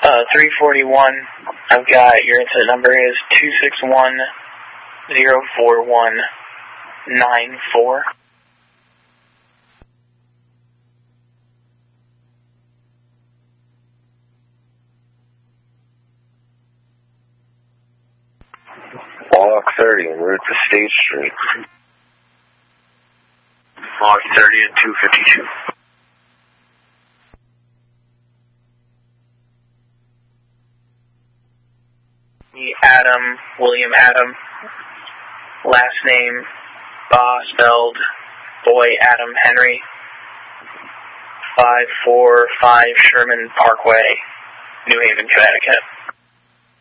341. I've got your incident number is 261-041-94. Block 30 en route to State Street. Block 30 at 252. Adam, William Adam. Last name, Ba, spelled boy Adam Henry. 545 Sherman Parkway, New Haven, Connecticut.